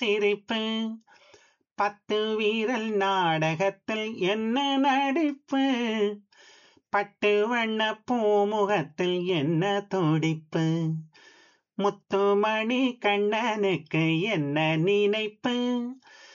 சிரிப்பு. பத்து வீரல் நாடகத்தில் என்ன நடிப்பு. பட்டு வண்ண பூமுகத்தில் என்ன துடிப்பு. முத்துமணி கண்ணனுக்கு என்ன நினைப்பு.